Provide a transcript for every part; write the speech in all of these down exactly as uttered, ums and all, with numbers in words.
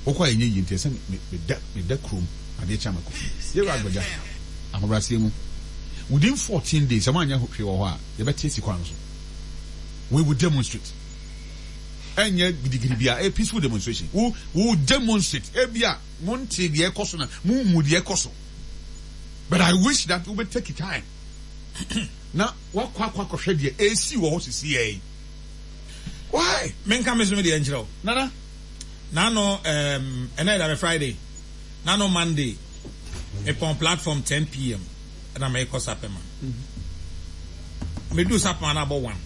Okwa yenye yinte se me da me da krom ade cha mako. Ye wa agbaja. Ahobrase mu. Within fourteen days, amanya hwe wo ho a ye beti sikwan so. We will demonstrate. Enya gidigidi bia a peaceful demonstration. We will demonstrate. E bia monte de ekoso na mu mu de ekoso. But I wish that we would take it time. Na wa kwa kwa kwa hwe de A C wo ho sisi e. Why? Menka meso me de enjiro. Nana. Nano um another Friday. Nano Monday. Upon platform ten p m and I make us up man. Me do sapman about one.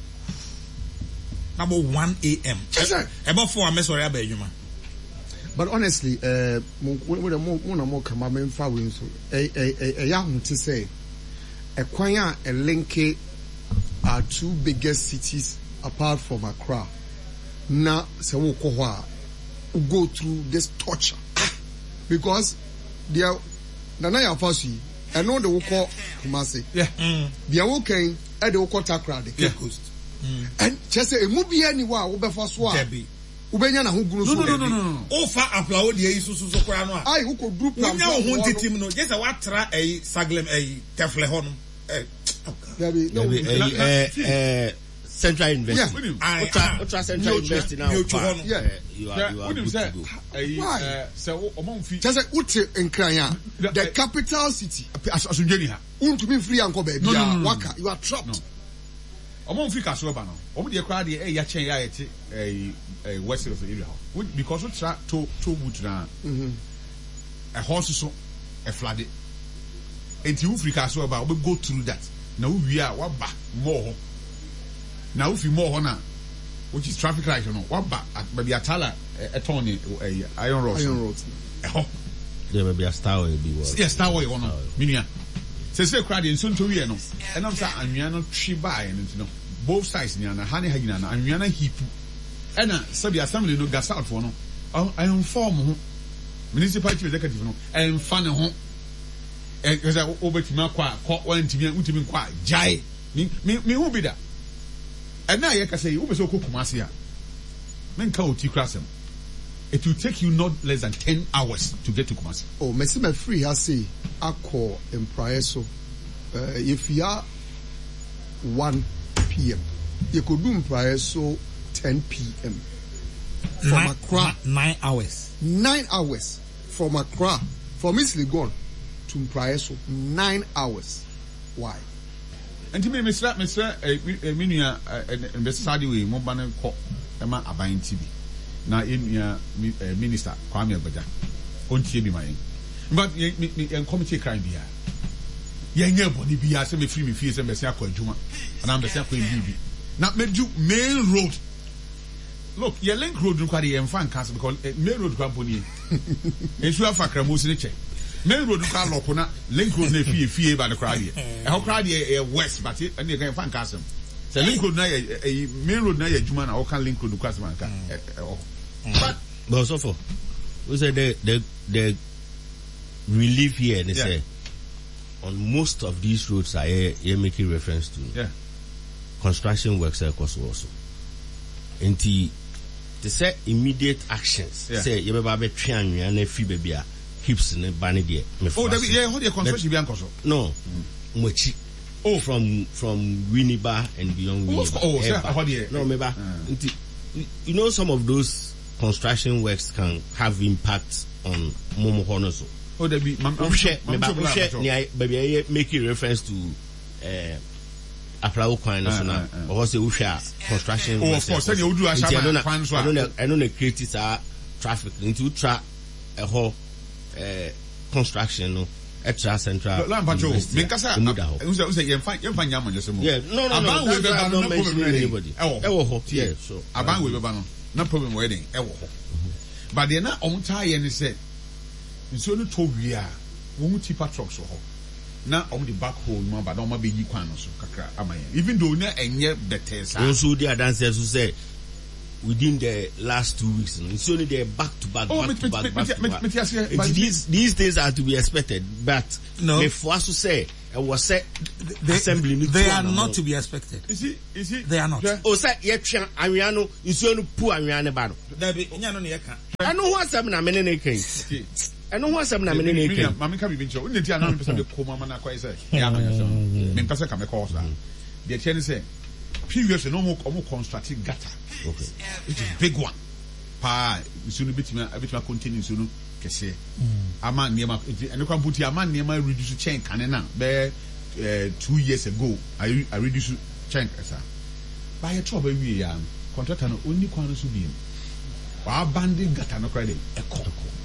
About one a m. Yes, sir. About four I'm sorry about you man. But honestly, uh when the more more come I mean for so a a a young to say a kwanya a linke are two biggest cities apart from Accra. Na se wo ko ho a go through this torture because they are Nana ya fasi and no the woko Kumasi. Yeah. Mm. The woken at the woko Takra the Cape Coast. And just say a movie anywhere over for swap. Ubenya who grew no no no no no. Ofa applaud the Yesu so kwa no. I who could group plan. Unya ho ntitim no. Just a watra a saglem a tefle ho no. Eh. There be no eh eh Central University. Yeah. Ultra, Ultra Central University now. Yeah. You are, you are good to go. Why? So, Omonfi. Just like Ute in Kraya, the capital city. As Unjeni ha. Want to be free and go back. No, no, no, Waka, you are trapped. Omonfi Kasuba no. Omo de crowd eh ya chen ya ete eh west of the area. Because we try to to boot na. Mhm. A horse so a flood. Enti u free Kasuba we go through that. Na we are wa ba more. Now if you more honor, which is traffic light, you know, what back at maybe a tala a tony a iron road. Iron road. There may be a star will be one. Yes, star way one. Minia. Say say crowd in soon to we no. And I'm saying and we are not tree by and you know both sides niana honey hagina and we are not heap. And uh so the assembly no gas out for no. I inform municipality executive no and fan ho. And because I over to my kwa one to me ultimate kwa jai. Me me me who be that? And now you can say, "Ube so Kumasi ya." Men ka oti krasem. It will take you not less than ten hours to get to Kumasi. Oh, me see me free has say akọ in prior so. Uh, if you are one p m, you could do in prior so ten p m. From nine, Accra, nine hours. Nine hours from Accra, from East Legon to prior so nine hours. Why? And to me, Mister Mister Minia, and study we Mobana Cock, Emma Abain T V. Now, in your minister, Kwame Abaja, on T V, my but you committee crime here. Young body be as me free me fees and Messia Juma, and I'm the second B B. Now, made you main road. Look, your link road require and fan cast because main road company. And you have a cramus in the check. Main road car lock on link road ne fee fee by the crowd here. How crowd here west, but it and you can find custom. So link road na a main road na Juma or can link road customer can. But but also for we say the the the relief here they say on most of these roads are here making reference to yeah construction works also. And the they say immediate actions. Yeah. Say you better be trying and if you baby hips in the banny there. Oh, that, yeah, how the construction be ankoso? No, Mochi. Oh, from from Winneba and beyond. Oh, Winneba. Oh, sir, how the no, maybe. Uh. You know, some of those construction works can have impact on Momo Honoso. Oh, there be. Maybe making reference to. Uh, Aplau Kwan or was a Usha construction. Oh, of course, you do. I don't know. I don't know. Create our traffic into track a whole construction. Extra central. Lampacho, Mikasa, who's a young fine Yaman just a moment. Yeah, no, no, no, no, no, no, mention anybody. Oh, yeah, so a bang with a banner, no problem wedding, but they're not on tie and said, it's only told we are, won't keep a truck so hot. Now on the back home, but don't be equanos, even though not and yet the test. Also, the dancers who say within the last two weeks, it's only the back to back, back to back, back to back. These these days are to be expected, but no. Before us to say, it was said the assembly. They are not to be expected. Is it? Is it? They are not. Oh, say yet, Ariano is only poor Ariane Bano. Dabi, nya no ne ka. Anu ho asem na me ne ne kai. Anu ho asem na me ne ne kai. Mama ka bi bincho. Unne ti ana me pese be ko mama na kwa say. Ya na yasem. Me pese ka me call sa. The chain say previous no mo omo constructive gata. Okay. It is big one. Pa, sunu bitima bitima continue sunu kese. Ama niema ene kwa puti ama niema reduce chain kanena be uh, two years ago I I reduce chain kasa. Ba ye trouble wi ya contractor no onni kwan so bi. Wa banding gata no credit e ko.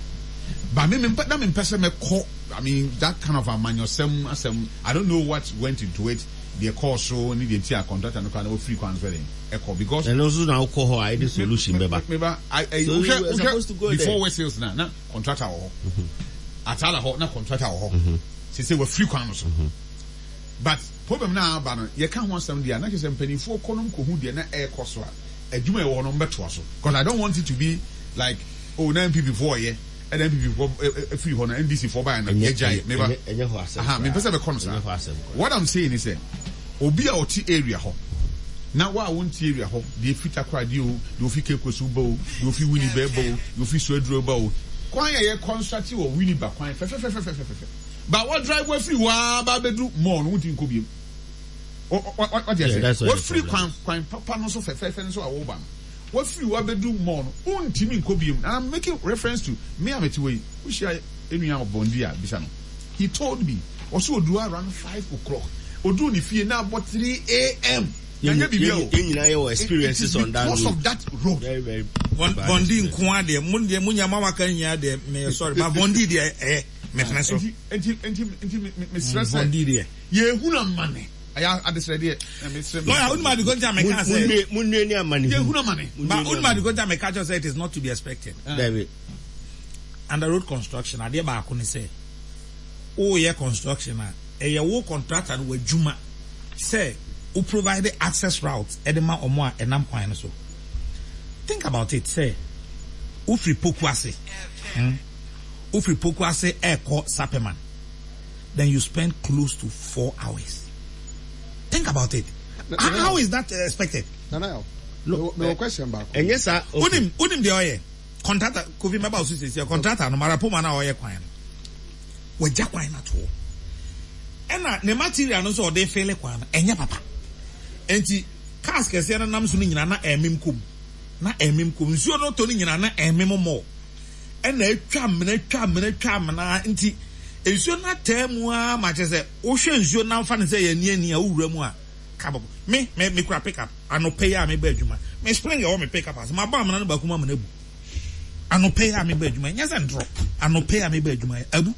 Ba me me na me pese me ko. I mean that kind of a manual some I don't know what went into it. The course so need the entire contractor no can free kwan for them. Echo because and also now call her the solution me ba. I I so we were supposed to go before we sales na na contractor or atala ho na contractor or say say we free kwan so. But problem na ba no ye can want some dia na say mpanifo konom ko hu dia na e course a adwuma e wo no mbeto so because I don't want it to be like oh nine people before yeah and then people free ho na N D C for by na ejai me ba aha me pesa be come sir. What I'm saying is say obi a oti area ho na wa wonti area ho de fita kwade o de ofi kekosu bo de ofi wini be bo de ofi suaduro bo kwan ye construct wo wini ba kwan fe fe fe fe fe fe ba what drive we free wa ba bedu more no wonti nkobiem what what you say what free kwan kwan papa no so fe fe fe so awo ba what free wa bedu more no wonti mi nkobiem and I'm making reference to me ameti we we share enu am bondi a bisa no he told me also do around five o'clock odu ni fie na about three a m Yanya bibio enyina ye experiences on that road. Because of that road. Very very. Bondi nko de mun de munya mama kan nya de me sorry but bondi de eh me tena so. Enti enti enti me stress. Bondi de. Ye hu na mane. Aya adesre de me stress. No, unma de gonja me kan say. Mun mun ni amane. Ye hu na mane. But unma de gonja me kan say it is not to be expected. David. Under road construction ade ba ko ni say. O ye construction a e ye wo contractor no wadwuma say who provide the access routes edema omo a enam kwan no so. Think about it, say ufri Pokuase hmm? ufri Pokuase eko Sapeman, then you spend close to four hours. Think about it. No, how, no, how is that uh, expected? No, no. Look, no, no question back. And yes, sir. Unim unim de oye contractor kovi member of society contractor no marapo man na oye kwan. We ja kwan na to. Ena ne material no so de fele kwan enya papa. Enti cars kese na nam so ni nyina na emem kom na emem kom nsuo no to ni nyina na emem mo e na atwa mena atwa mena atwa mena nti nsuo na temu a ma che se wo hwe nsuo na mfa ne se ya ni ani a wura mu a kababo me me me kura pick up anope ya me ba adwuma me spring ya wo me pick up as ma ba mena no ba kuma mena bu anope ya me ba adwuma nya se ndro anope ya me ba adwuma abu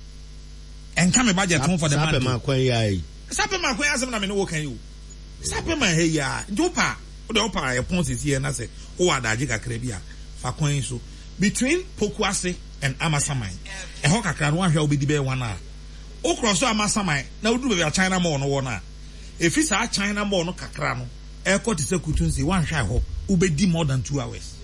enka me budget for the man sabe ma kwan ya yi sabe ma kwan asem na me no wo kan yi sabe ma he ya jopa o de opa e pon sisi e na se o adaje kakra bi a fa kwan so between Pokuase and Amasaman e ho kakra no ahwe obedi be one a o cross Amasaman na odu be China mall no wona e fi sa China mall no kakra no e ko ti se kutunsi wan hwe ho obedi more than two hours.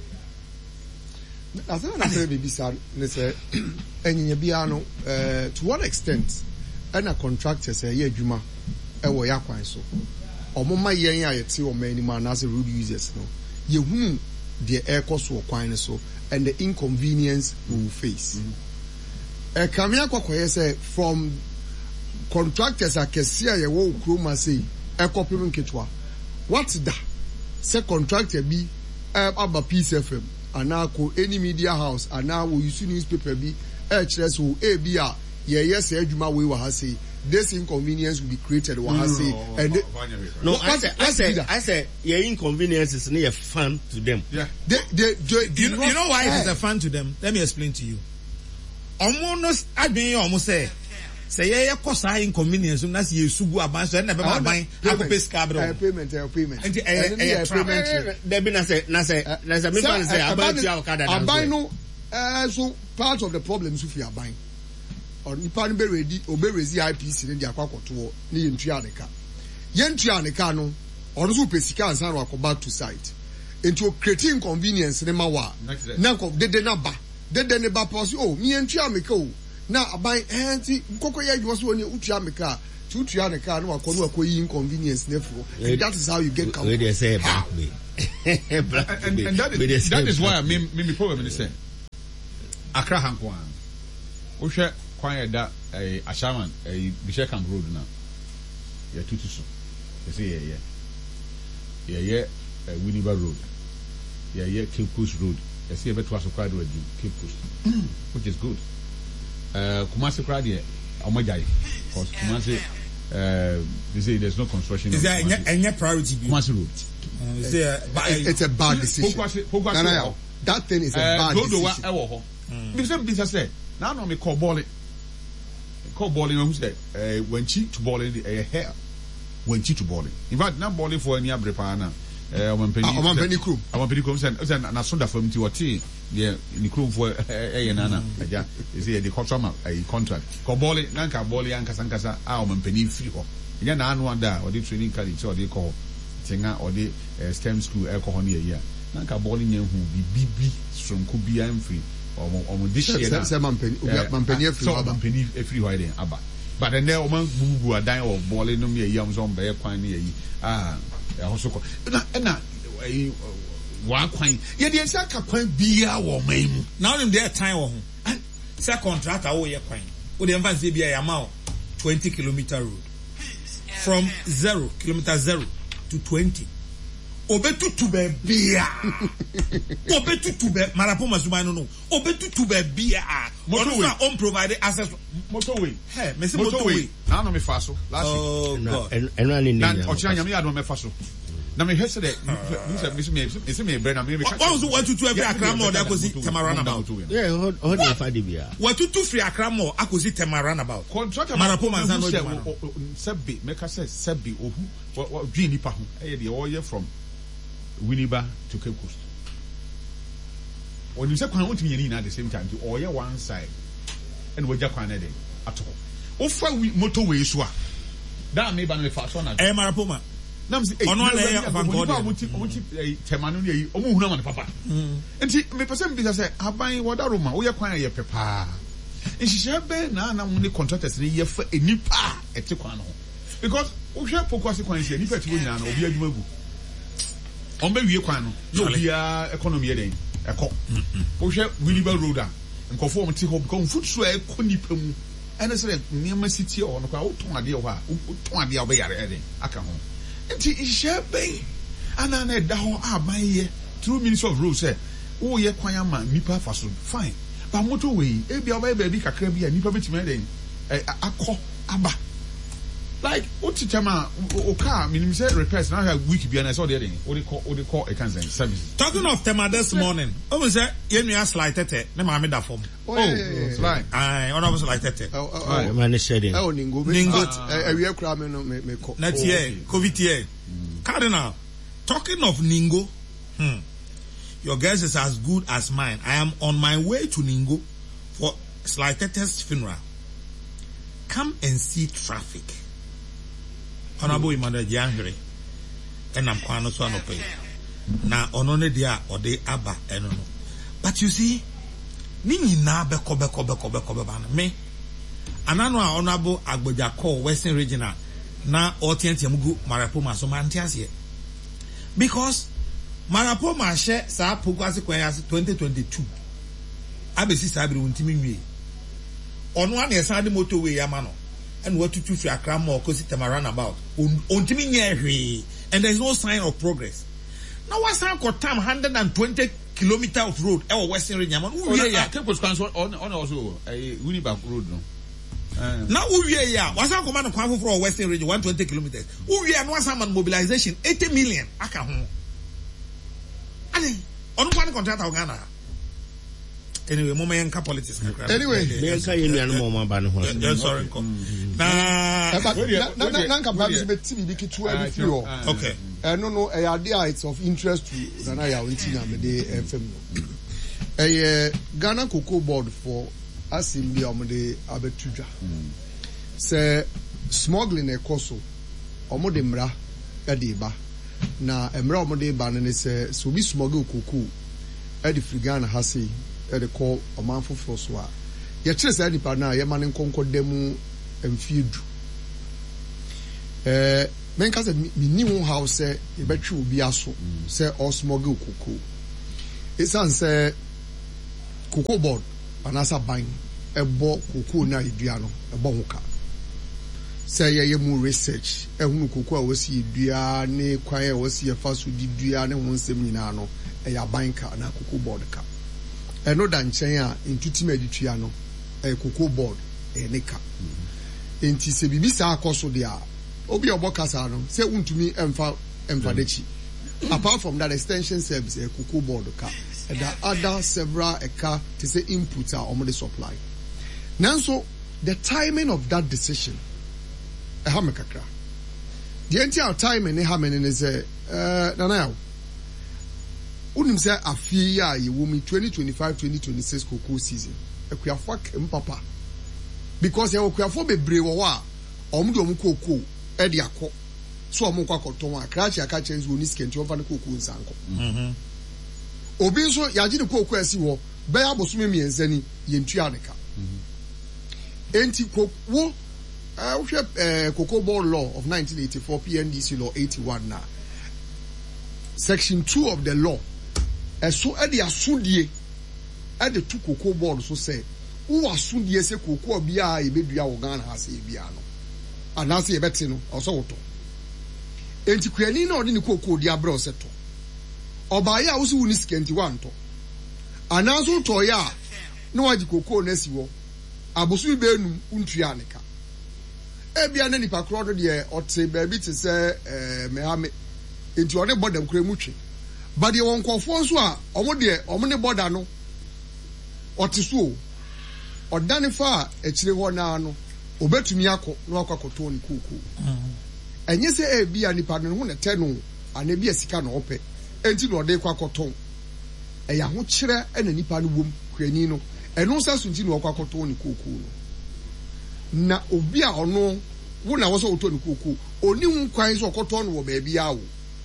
I think na say be bisa ne say enye bia no eh to what extent and a contractor say ye adwuma e wo ya kwan so omoma yen ya yete o mani man as road users no ye hu the air cost wo kwan so and the inconvenience we will face e kamia kwakoye say from contractors akese ye wo kroma say e kopim nketwa what da say contractor bi aba Peace F M anako any media house ana wo use newspaper bi e kire so e bi a ye yes adwuma we wa ha say this inconvenience will be created wa ha say and they, no I say I say I say your inconvenience is not fun to them. Yeah, they they, they you, know, you know why it is a fun to them. Let me explain to you. Almost adwin almost say say ye cause inconvenience na say sugu aban so na be ma ban akope scabro payment payment and eh payment there be na say na say na say me man say aban ti akada na aban no eh so part of the problem so fi aban or nipa no be ready obe rezi I P C ne dia kwakoto ne ye ntua ne ka ye ntua ne ka no or so pesika ansa no akoba to site into creating inconvenience ne ma wa na ko de de na ba de de ne ba pose oh me ntua me ka o na aban eh nti koko ya adwo so ne utua me car to utua ne car no akọ no akọ inconvenience na furo and that is how you get come where they say back way and, and, and that is, that is why me me problem is say Accra Hankwan wo hwe kwan ya da eh Ashaman eh Bishekam road na ya tutu so you say yeah yeah yeah yeah Winneba road yeah yeah Cape Coast road you see beto aso kwado adu Cape Coast which is good uh Kumasi kwade omajai because Kumasi uh they say there's no construction is there any priority Kumasi road uh, is there it's a bad decision Ghana, that thing is a bad uh, decision ewo ho because business say now no me call ball call ball who said uh when chi to ball in the uh, hair when chi to ball in fact na ball for any abrepa na eh omampeni omampeni crew omampeni crew say say na so da fam ti woti the ni crew for eh na na aja you see the contract a contract call ball na nka ball ya nkasa nkasa a omampeni free ho ya na anu ada o the training college so they call tinga or the stem school e ko ho na ya na nka ball nya hu bibibi sonko bia mfiri omo omo this year na say mampeni mampeni free aba mampeni free ho dey aba but then there oman bubu adan o ball no me yam so mbe kwan na yi ah e ho so ko na na wa kwan ye dey say ka kwan bia wo man mu now them there time wo ho say contractor wo ye kwan wo dey emphasize say bia yama twenty kilometer road from zero kilometer zero to twenty obetutu be bia obetutu be marapoma zuma no no obetutu be bia motorway on provide access motorway hey me say motorway na no me fa so last oh god and and ani ni na ochira nyame ya no me fa so na me hwese de me say me me say me bre na me me what was one to two every Accra mall that goes Tamarana about yeah hold hold the fa de bia what to two free Accra mall akosi Tamarana about contract marapoma zan no sebi make say sebi ohu what dwi nipa ho e de all year from Winneba to Cape Coast. When you say kwan won't mean at the same time, or yeah one side, and we just kwan at all. Offer motorway so that may be the first one. Eh, Marapoma. Nam say, "Oh no, I am going to go to Temanu ye omu huna man papa." Enti me person bi say, "Aban wada Roma, wo ye kwan ye pepa." Nhihye be na na mo ne contractors ne ye fa enipa ete kwan no. Because wo hwe focus kwan se enipa ti wo nyina na obi adwuma gu. On be wie kwan no no bia economy den eko wo hwe Winneba road a nkofo om ti ho because food so eko nipa mu ene se niam city o no kwa wo ton ade ho a wo ton ade a wo yare eden aka ho nti ihye ben ana na da ho aban ye through ministry of roads say wo ye kwan ama nipa fa so fine but motorway e bia ba ba bi kakra bi a nipa betime den akọ aba like what chama o car minimum say repairs now have week be and I saw there what they call what they call a cancer service. Talking of Tema this morning, I was say you know slide tete na ma me da form. Oh slide. I on was slide tete. Oh oh man shedding. Oh ningo ningo e we kra me no me me ko. Na tie covid here. Cardinal. Talking of Ningo, hmm. Your guess is as good as mine. I am on my way to Ningo for slide tete's funeral. Come and see traffic. Honorable Emmanuel Jangre, and I'm quite so no pay. Now, on only dia or de abba, and no. But you see, Nini na beko beko beko beko beko me. Anano honorable Agboja call Western Regional na Otient Yamugu Marapoma so mantias here. Because Marapoma share sa Pugasi Kwayas twenty twenty-two. Abesi Sabri Untimi. On one year, Sunday motorway Yamano. And what to do for Accra more because it's a runabout. And there's no sign of progress. Now, what's our time? one hundred twenty kilometers of road. Our Western region. Oh, yeah, yeah. Cape Coast on on also a Winneba road, no. Now, we are yeah. What's our command of for Western region? one hundred twenty kilometers. We are no some mobilization eighty million. I can. On one contract, Ghana. Anyway, mama yanka politics. Anyway, yanka yenu anu mama banu ho. Yes, sorry. Na na na na nka perhaps be T V bi kitu e free o. Okay. Eh no no eh idea it's of interest to Nana ya wenti na me dey F M no. Eh Ghana Cocoa Board for assembly omde abetudwa. Say smuggling e koso omde mra e dey ba. Na emra omde ba no say so bi smuggle cocoa e dey free Ghana ha say e dey call a man for so a ye kire say nipa na ye ma ne nkonko demu emfie du eh men ka say me ni ho house say e betwe obi aso say osmoge okoko esan say cocoa board anasa ban ebo cocoa na edua no ebo hoka say ye mu research ehunu cocoa a wasi edua ne kwan a wasi fa so di dua ne ho nsem nyina no e ya ban ka na cocoa board ka eno da nchen a intutima editua no e cocoa board e ne ka enti se bibi sa akoso de a obi obokasa no say untumi emfa emfa dechi apart from that extension service e cocoa board ka and there are other several eka to say inputs are on the supply. Now, so the timing of that decision, a hamakakra. The entire timing, a hamen is a now. Unim say a few year you will me twenty twenty-five twenty twenty-six cocoa season. A queer fuck him papa because you will for be brave or omudo cocoa ediako. So I'm going to crash a catch and win this can't over the cocoa in Sanko. Obi so yaji de koku asi wo be abosome miensani yentuaneka enti ko wo eh wohwe eh cocoa board law of nineteen eighty-four P N D C law eighty-one na section two of the law eso e de asodie e de tu cocoa board so say wo asodie se cocoa bia e bedua wo Ghana ha se bia no anase e beti no oso woto enti kuani na odi ni cocoa di abra oseto Obaya usi wuni sikenti wanto. Anazo toya no waji koko nesi wo. Abosu benu untuaneka. Ebia na nipa kro no de ote baabi te se eh mehame. Enti one bodam kra mutwe. But de won kofo nso a omo de omo ne boda no. Ote so. Odane fa ekire ho na no. Obetumi akọ no akwakoto ni koko. Mhm. Enye se ebia nipa no ho ne te no anabi asika no ope. Enti no de kwa koton e ya ho kire e na nipa no wom kwani no eno sa sunti no kwa koton ni koku no na obi a ono wo na wo so oto ni koku oni hu kwan so koton no wo ba bia wo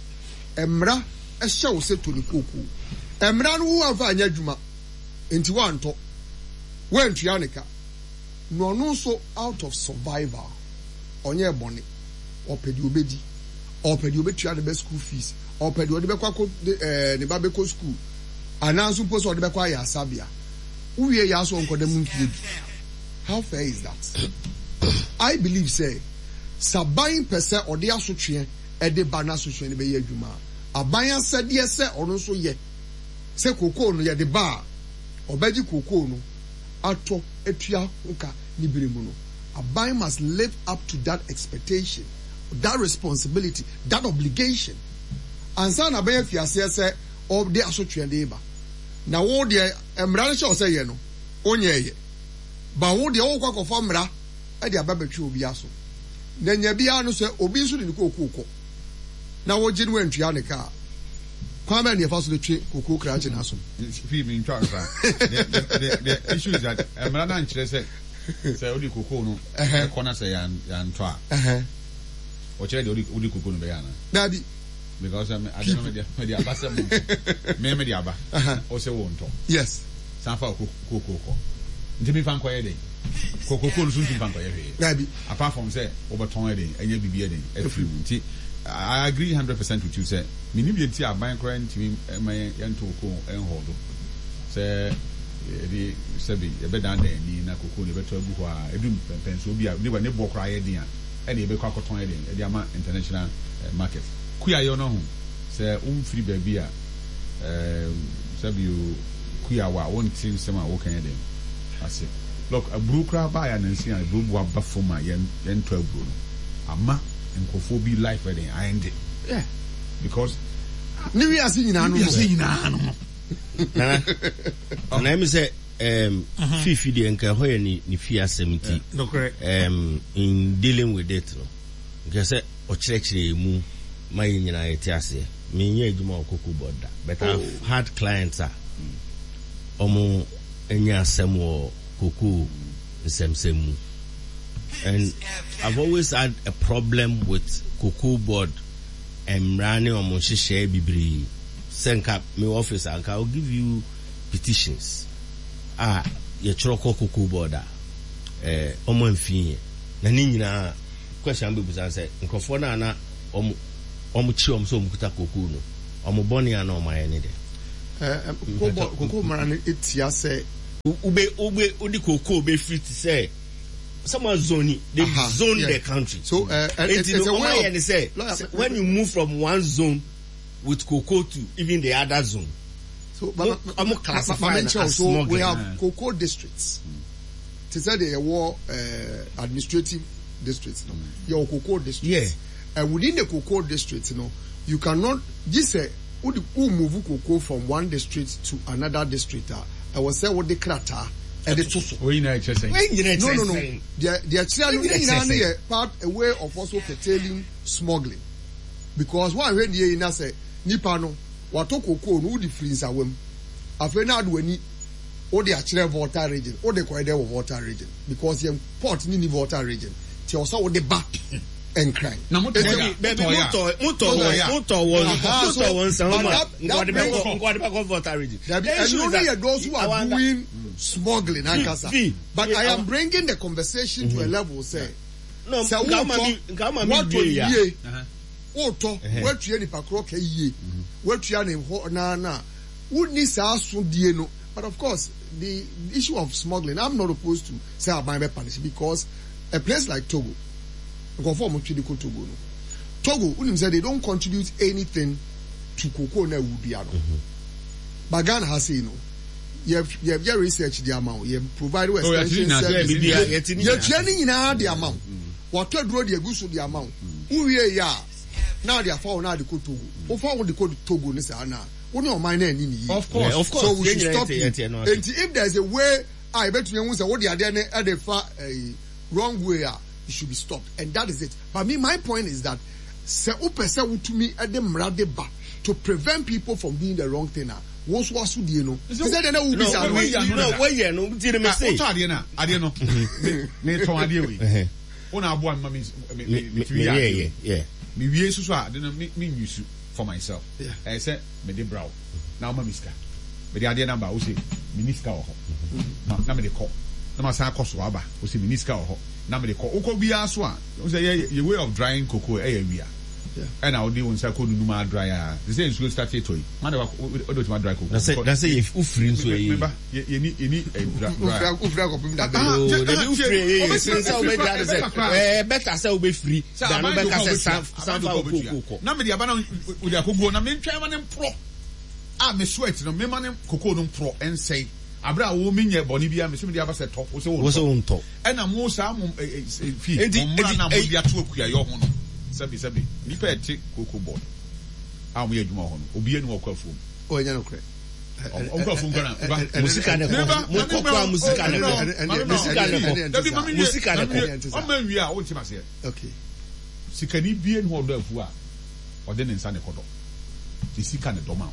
emra e hye wo se to ni koku emra no wo afa anya dwuma enti wanto wantua nika no no so out of survival onye bone opedi obedi opedi obetua the best school fees or pedo de bekwa ko eh ne ba beko school ananso post de bekwa ya sabia uwie ya so nkodam mfie how fair is that? I believe say saban pese ode asotwe e de bana asotwe ne be ye adwuma aban asade se ono so ye se kokoo no ye de ba obaji kokoo no ato etua nka ni biremu no aban must live up to that expectation, that responsibility, that obligation. Ansa na be fiase se o de asotwe de ba na wo de emra no se ye no onye ye ba wo de wo kwa kofa mra e de ababetwe obi aso na nya bia no se obi nso de kokoko na wo ginu antua ne ka kwa ba ne fa so de twe kokoko kra che na so fi mi ntwa kra the the issue is that emra na nchire se se odi kokoko no e kona se ya ya ntwa eh o chere de odi odi kokoko no be ya na dabi because I don't know media media abasa me media aba o se wo nto yes sanfa kokoko ndimi fan koye dey kokoko nso ndimi fan koye dey dabi apart from say obeton dey enye bibia dey efiri nti I agree one hundred percent with you say me ni bi enti aban kra ntimi man yento ko enhodo say the sebi e be dan dey ni na kokoko le beto agu ho a edum penso bi a ne ba ne bo kra ye din a e dey be kwa koton dey e dey ama international market kuya yo no ho se umfiri ba bia eh sabi o kuya wa won tin sem a wo kan dem ase look aburu kra ba ya nansi a aburu bu aba foma yen yen to aburu no ama enkofo bi life wedding I end it yeah because ni wi ase nyina no wi ase nyina no na na me say um fifi de enka ho ye ni ni fi asemti no correct um in dealing with it no because say o kire kire mu my United ase me nya adwuma okoko boda but oh. I've had clients ah omo enya asem wo koko nsemsemu and I've always had a problem with cocoa board and running omo hihye bibiri senka me office anka I'll give you petitions ah ye chiroko cocoa board eh omo mfin na ni nyina question be busan say nkofo na na omo omo chi omo so omo kuta cocoa no omo boni ana omo aye ne de eh cocoa cocoa mara ne etia say ube ube odi cocoa be free to say some zone they uh-huh, zone yeah. the country so uh, uh, it's, it's a way of, say, when you move from one zone with cocoa to even the other zone. So, but, but, but, classifying but, as so we have yeah. cocoa districts. To say the war uh, administrative districts, no, mm. your cocoa districts. Yeah. And within the cocoa districts, you know, you cannot just say who move cocoa from one district to another district. I will say what the crata. And the tofu. We know what you're saying. No, no, no. They are they are trying to part a way of also curtailing smuggling, because one when you na say nipa no wato cocoa no di free awem. Afe na do ani o dey actually water region, o dey kwai dey water region because the port ni ni water region. Ti o so o dey back and cry. Na moto ya. Moto moto moto was moto was some. God be God be water region. And only those who are doing smuggling Ankasa. But I am bringing the conversation to a level say no Nkama what do ye oto what you ni pakro ka ye what you na ho na na woni sa asodie no. But of course the issue of smuggling, I'm not opposed to say about be punish, because a place like Togo, conform to the Togo no, Togo unim say they don't contribute anything to cocoa na wubiano. But Ghana has say no. You have, you have your research the amount. You have provided oh, extension service. You are training in the amount. What to draw the goose the amount. Who we are now they are found now the code Togo. Who found the code Togo? Nisana. Who know my name? Of course, yeah, of course. So we should stop it. And if there is a way, I bet you say what they are there at the far wrong way, it should be stopped. And that is it. But me, my point is that se upese to me at the mrade ba to prevent people from doing the wrong thing. What's what's with you know? Is that no? No, no, wait, yeah, no. Did me say? What are you now? I don't know. Me to idea we. Una abu am me me me yeah yeah yeah. Me we so so I don't me me use for myself. Yeah. I say me de brow. Now ma miska. Me de idea number o say minister o ho. Na na me de call. Na ma say akoso aba. O say minister o ho. Na me de call. O ko bia so a. O say your way of drying cocoa eh ya wia. Yeah. And I would do one second no more dry. The same is start to it. Man, what do my dry cocoa? That's it. That's it. If you free, so you you need you need a dry. Ufra ufra ko pim da. Oh, the new free. Since I made that say, eh, better say we free. Than we better say some some cocoa. Na me di abana with the cocoa. Na me try man pro. Ah, me sweat no me man cocoa no pro and say. Abra wo me nye boni bia me so me di aba say top. Wo say wo top. And na mo sa mo fi. Mo na mo bia to akuya yo ho no. Sabi sabi nipa ete cocoa board a mo yadwuma ho no obi enu okwafuom o nya no kre okwafuom kana musika ne ko mo kokwa musika ne ko musika ne ko musika ne ko o man wi a o ntima se okay sikani bie no odo afu a o de ne nsa ne kodo ti sika ne doma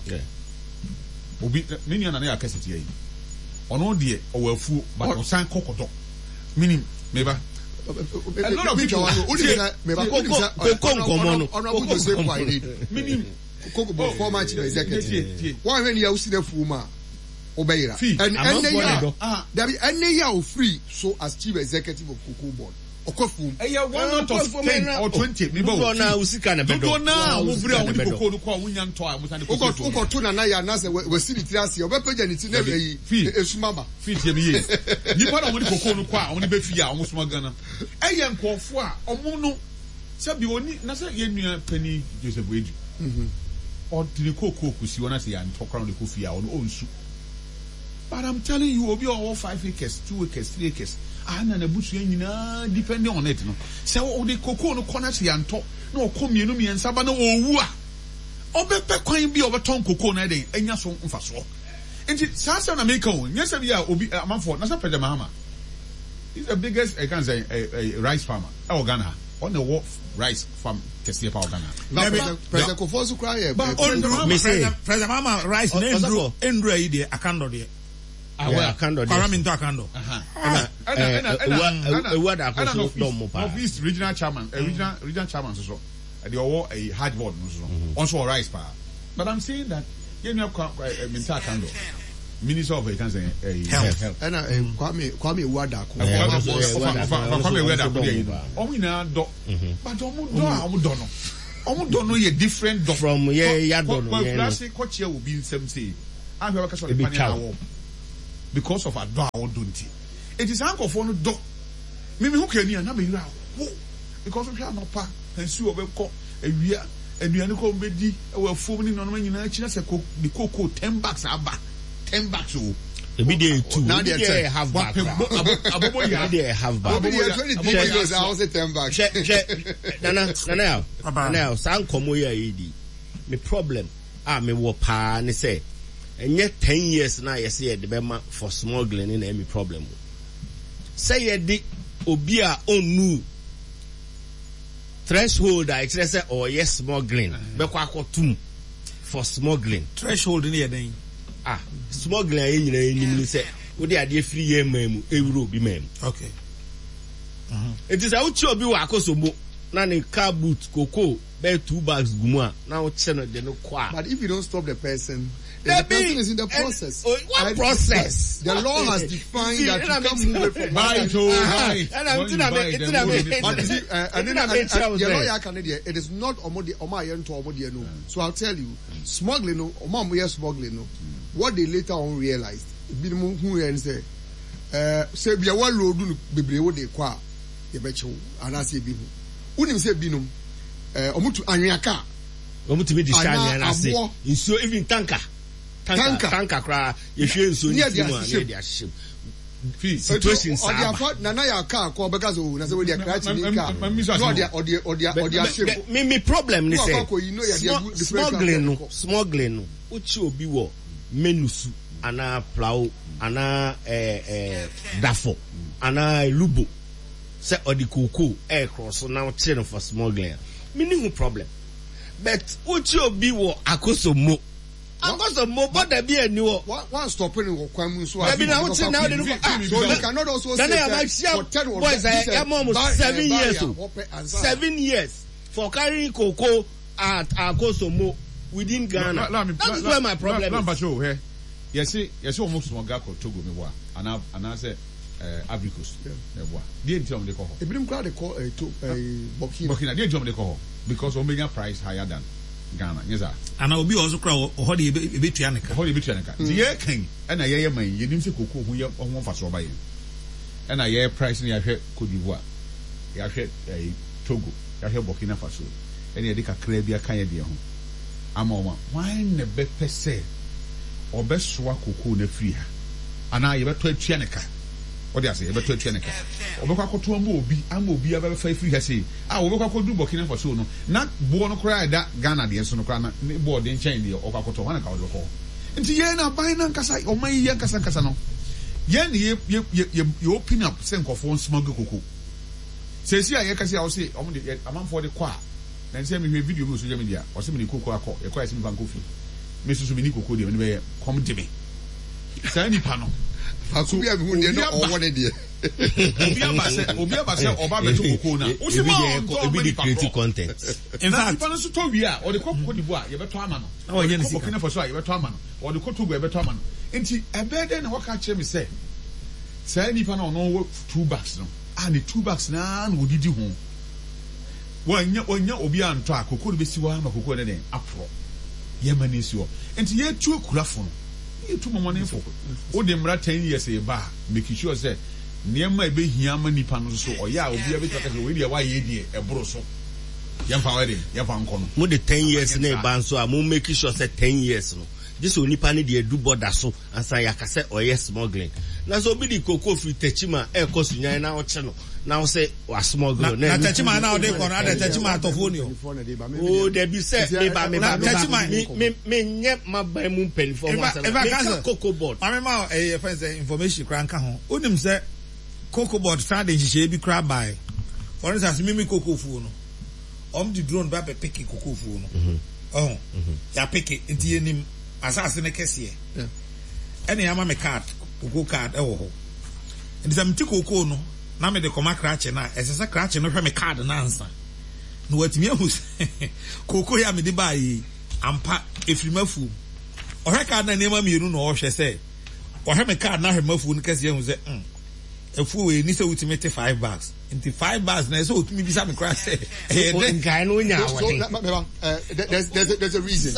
obi me nua na na ya kaseti yi ono de o wafu but o san kokodo minim meba a lot of people me ba ko ko nkomo no honorable Joseph Kwaide meaning ko former chief executive one when you see the fuma obeyira and and then ah there be any year free so as chief executive of Cocoa Board okofum eh ya one out of ten or twenty me ba na usika na bedo na wo free a wo di cocoa no ko wunya nto a musa ne cocoa ko to na na ya na se we siri triasi obepeja ni ti na yi esumaba fit ye me nipa na wo di cocoa no ko a wo ne be fi a wo suma gana eh ye nkofo a omo no se bi oni na se ye nua pani Joseph Weju mhm o di cocoa ku si wona se ya nto kra no ko fi a wo no onsu. But I'm telling you obi o five acres two acres three acres ana na busu nyina depending on it no se o de cocoa no corner se yanto na okomienu miensa ba na owu a obepe kwan bi obeton cocoa na den anya so mfaso enti sasa na make on nyesa bi a obi amanfo na sa pede mahama is the biggest I can say a, a rice farmer e Ghana on the wolf rice farm kese pa Ghana president Kofosu cry e president mama rice na endro endro yi de akando de awa akando de paraminto akando aha eh what akoso do mo pa of East regional chairman regional regional chairman so the owo a hard board no so also rice pa but I'm saying that you know minta akando Minister of Health Health. And Kwame Kwame Wada. Kwame Wada ko dey no. Omo na do. But omo do a omo do no. Omo do no ye different do from ye ya do no. Well, class ko che obi nsem say. I hear because of the panel because of a do a don't. It is uncle for no do. Me me who can you na me ra. Because of hia no pa. Ensu obekọ ewia aduane ko mbedi e wa fom ni no no nyina kire se ko the cocoa ten bucks aba ten bucks o e be dey two now they have back abobo ya dey have back abobo ya twenty years I was ten bucks che che nana nana nana san komo ya yidi me problem ah me wo pa ne say enye ten years na yes ye de be ma for smuggling in any problem say ye di obi a onu threshold I say or yes smuggling be kwa akotum for smuggling threshold ni eden ah smuggling ayi nyina enim say wo de ade free ye mamu ewuro bi mamu okay mhm it is out obi wa akosombo na ne car boot koko be two bags gumu a na wo che no de no kwa. But if you don't stop the person, the person is in the process. Uh, what I, process? The law has defined see, that you can't move it from buy to buy. And I'm telling you, but you see, uh, and then the lawyer Canadian, it is not omodi omayen to omodi no. So I'll tell you, smuggling no, omamoye smuggling no. What they later on realized, binom who and say, uh, say be a one load no bebre wo de kwa ye becho anase bi hu. Unim say binom, uh, omutu anwaka. Omutu be discharge na say. So even tanker. Tanker, tanker, cry. If you so near the ship, situations are Nana ya car call because of na say we dey crash in car. No dia or dia or dia or dia ship. Me me problem ni say. Smuggling no, smuggling no. Uchi obi wo menusu ana plow ana eh eh dafo ana lubo. Say odi koko air cross now chain for smuggling. Me ni who problem. But uchi obi wo akosomo. Akoso mo boda bi ani wo one stopping in Kwamu so I mean I would say now they so you cannot also say that boys I almost seven years seven years for carrying cocoa at Akoso mo within Ghana. That is where my problem is. Show here. Yes, yes, almost small guy called Togo me wa and I and I say Ivory Coast me wa. Dey tell me they call. E bring crowd they call to Burkina. Burkina dey tell me they call because Omega price higher than Ghana, yes sir. And I'll be also crowd or hodi a bit yanica. Hodi bit yanica. The year king and a year man, you didn't say cocoa who you want for so by you. And a year price in your head could you what? You have a Togo, you have Burkina Faso, and you take a Caribbean Canadian. I'm on why never per se or best swap cocoa in the free. And I ever told Chianica. What do I say? Ever told Chianica. Obaka to a mobi, I'm will be ever free. I say, I will go do Burkina Faso. No, not born cry that Ghana, the Sonocana, board in chain the Okakoto one account of all. And the Yena buying Ankasa or my Yankas Casano. Yen, you open up, send of one smuggle cuckoo. Says here, I can say, I'll say, I'm on for the qua. Then send me a video to social media or send me cocoa, a question van coffee. Missus Miniko could even come to me. Sandy Pano. Akubi abi hu de no owo ne de obi abase obi abase oba beto kokona o se ma o be creative content in fact people so to wi a o de kokoko di bo a ye beto ama no o ye ne sika kokina for so a ye beto ama no o de kotogo ye beto ama no enti ebe de na waka kire me say say nipa na no two bags no a ne two bags na na odidi ho wanya wanya obi anto a kokoro be si wa ma kokoro ne den apro ye mani si o enti ye tu akurafo no two money for o de mra ten years e ba make sure say niam e be hia ma nipa no so o ya obi e be taka we de wa ye de e bro so yam fa we de yam fa nko no mo de ten years na e ba so a mo make sure say ten years no this onipa ne de do border so ansa ya ka say o yes smuggling na so obi di koko fi techima e ko sunyan na o che no na o say wa smuggle na techima na o de ko na de techima atofo ni o de bi say me ba me ba techima me me nye mabai mu pen for one say me cocoa board I ma eh friends information kran ka ho onim say cocoa board fa de hihye bi kra by for instance me me cocoa fu no om di drone ba be pick cocoa fu no oh ya pick it nti enim asase ne kese e ene ya ma me card cocoa card e wo ho nti sam ti cocoa no na me de koma crache na esese crache no hwe me card na ansa no watimi ahu cocoa ya me de ba yi ampa efrimafu ohwe card na nema mienu no ohwe se or have a car now her muff wouldn't cast you say, um, a fool, we need to ultimate five bucks. Into five bucks, and so to me, be something crash. There's there's a reason.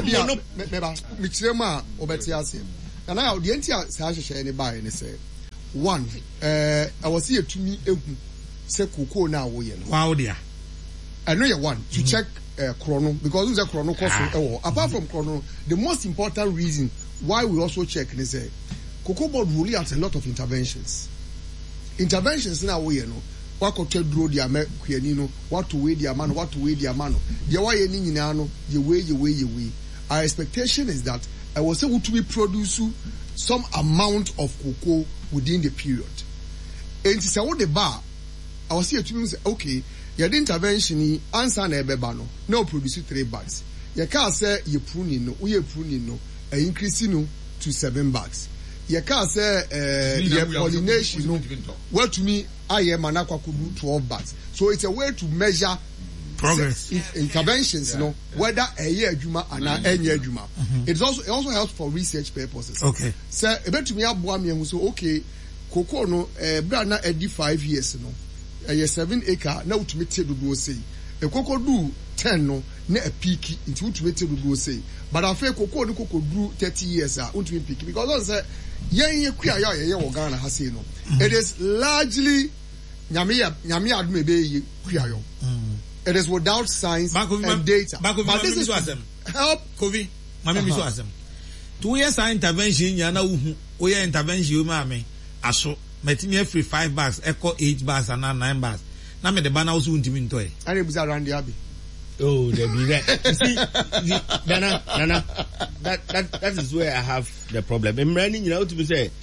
Michema Obetiasi. And now the entire Sasha any buy and say, one, uh, I was here to me, say, Coco now, wow, dear. I know you want to check uh, chrono because it's a chrono cost. Ah. Apart from chrono, the most important reason why we also check is say Cocoa Board really has a lot of interventions. Interventions now we you know what could tell draw the Amer Kuyanino, what to weigh the man, what to weigh the man. The way you know, the way you weigh you weigh. Our expectation is that I was able to be produce some amount of cocoa within the period. And it's what the bar. I was here to say okay. Your intervention answer na ebeba no no produce three bags. You can say you pruning no, we pruning no, a increase no to seven bags. You can say uh your pollination no. Well to me, I am an aqua could do twelve bags. So it's a way to measure progress interventions, yeah, no, yeah. Whether a year juma and a year juma. It also it also helps for research purposes. Okay. So about to me abuami who so okay, cocoa no uh brand na edi five years no. A seven acre now to meet do say a cocoa do ten no ne a peaky into to meet do say but I feel cocoa do cocoa do thirty years are to be peaky because on say yeah queer ya Ghana has no it is largely nyamia nyamia maybe queer it is without science and data but this is help Kovi mama mi so asem two years intervention yana uhu o ye intervention ma me aso metimi free five bags, echo eight bags and nine bags. Now me the banner also won't even toy. And it was around the abbey. Oh, they be that. You see, Nana, Nana, that that that is where I have the problem. I'm running, you know, to be say,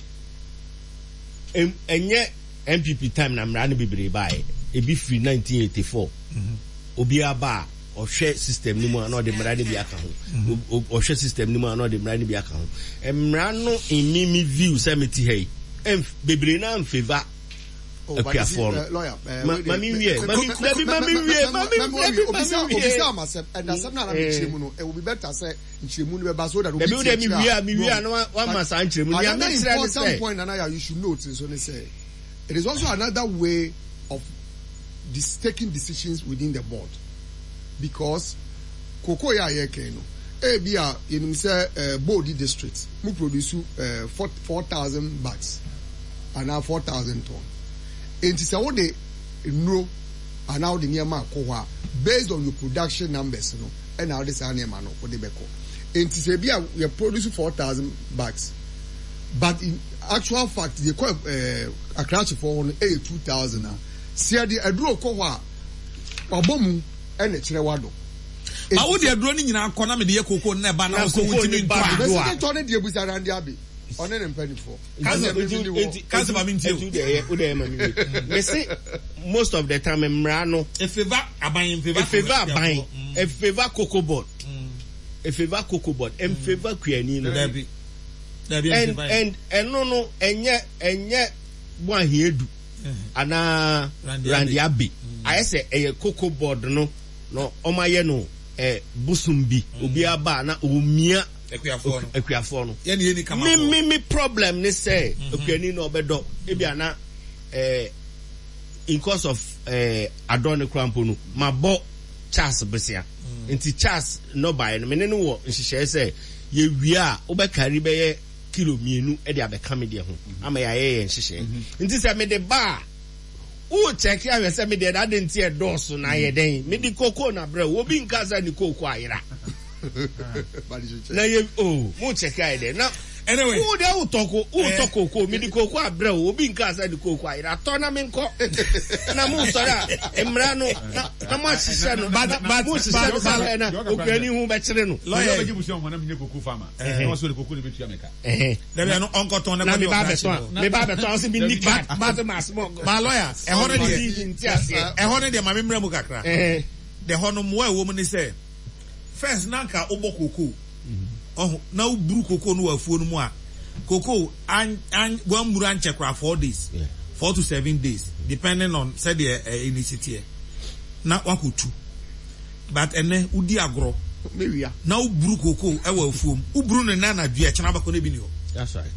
and yet M P P time I'm running be by a be free nineteen eighty-four. Obia bar or share system no more, not the Marani be account or share system no more, not the Marani be account. And Rano in Mimi view, Samity Hay. Bebre na favor okay for lawyer mami wie mami mami mami wie mami obisa obisa myself and that's something na nchemu no it will be better say nchemu no be so that we be we mi wie mi wie no one masa nchemu ya na try some point na you should note so they say it is also another way of this taking decisions within the board because cocoa ya ye ken no e bia yenim say board district mu produce four thousand bags and now four thousand ton. And it's a what they know and now the near man based on your production numbers, you know, and now this animal man for the beko. And it's a beer we are producing four thousand bags, but in actual fact, they call a crash for only eight two thousand. See, I drew a coa or boom and a chirewado. I would have drawn in our corner with the cocoa never now. So, what do you mean? I told you was around the abbey. On an penny for most of the time Mrano a favor buying favor favor buying a favor cocoa board a favor cocoa board and favor Queenino and and and no no and yet and yet one here do ana Randy Abbey I say a cocoa board no no omayeno a busumbi ubiaba na umia Equiafor no. Me me me problem ne say Equiani no obedo ebia na eh in course of eh adon krampo no mabo Charles Besia. Nti Charles no buy no me ne no wo nhihye say ye wia obekari be ye kilo mienu e de abeka me de ho ama ya ye nhihye. Nti say me de ba o check ya we say me de that nti e doso na ye den me di cocoa na bre obi nkaza ni cocoa ayira. Na ye oh mo check ide na anyway who dey talk who talk koko me di koko abre obi nka asa di koko ayira to na me nko na mo sora emra no na mo hihye no but but mo hihye no na okani hu be kire no lawyer be busi on na me koko farmer na so di koko ni betua meka eh na be no onko ton na me ba beton me ba beton so bi nick but mas mo ma lawyer e ho ne de e ho ne de ma me mra mu kakra eh de ho no mo e wo mu ni say first nanka obo koko oh now brew koko no afuo no mu a koko an an one muru an check four days yeah. four to seven days depending on say the uh, initiative na wakutu but ene udi agro mewia now brew koko e wa afuo u brew no na na dua chana bako na bi ni ho That's right.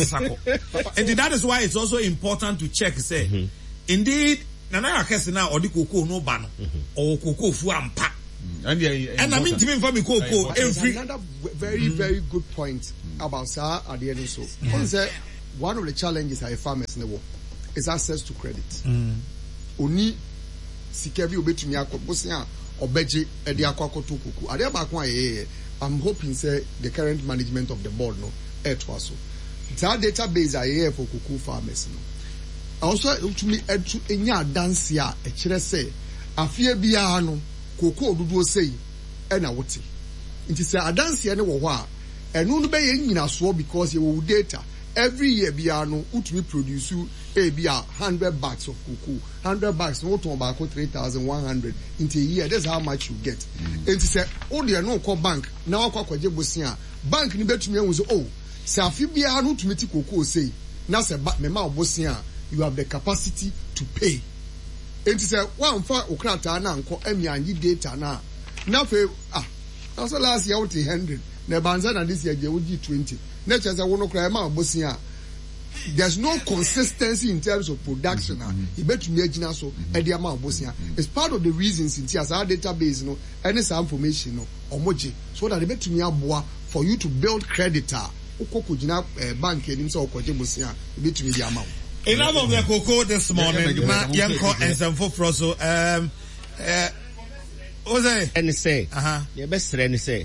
And that is why it's also important to check, say, mm-hmm. indeed, Nana Kessina now or the cocoa no ban or cocoa fuampa. And I mean to me for me cocoa every another very, mm-hmm. very good point mm-hmm. about Sir at the end so. Mm-hmm. One of the challenges I farmers in the world is access to credit. Mm-hmm. Oni sikebi obetumi akobosia obeje edi akwako to kuku. Ade ba kwa ye I'm hoping say the current management of the board no etwaso. That database are here for kuku farmers no. Also to me etu enya dance ya e kire say afie bia no kuku odudu sei e na wote. Nti say adanse ne wo ho a enu no be ye nyina so because ye wo data every year bia no utumi produce a bia one hundred bags of cocoa one hundred bags no to about three thousand one hundred into a year. That's how much you get. Mm. And say oh there no call bank now kwa kwaje bosia bank ni betumi ehun say oh say afi bia no tumi ti cocoa say na say me ma bosia you have the capacity to pay. And say one for okrata na nko amianyi data na na fe ah also last year what one hundred na banza na this year je wo twenty. Nature say wono kra ma bosia. There's no consistency in terms of production. Mm-hmm. Mm-hmm. So mm-hmm. It's part of the reasons in as our database, you know, any some information, no, omoji, so that they bet me aboa for you to build creditor. Okokujina bank and himself kojebusia, bet me the amount. Enough of the cocoa this morning. Yanko and some for Froso. Um, uh, what was I? And say, uh huh. Your best friend say,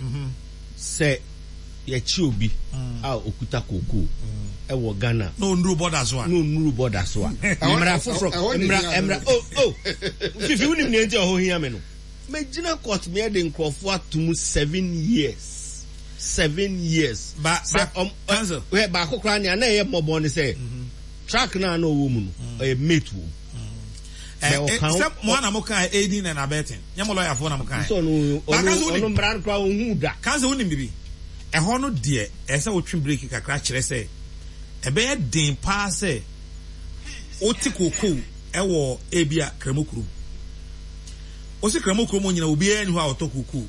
say, ye chubi, ah, okuta cocoa. Ewo Ghana. No nru borders one. No nru borders one. Emra foforo. Emra emra. Oh oh. Fifi unim ne enti oho hia me no. Me gina court me de nkrofo atum seven years. Seven years. Ba ba um cancel. We ba kokra ne na ye mobo ne say. Track na na owo mu no. E mate wo. Eh except mo na mo kan aiding and abetting. Nyamo lawyer for na mo kan. So no ono mbran kwa ohu da. Cancel unim bibi. E ho no de e say wotwe break kakra kire say ebe den pa se oti koko ewo ebia kremokuru o se kremokuru mo nyina obi ani ho a otokoko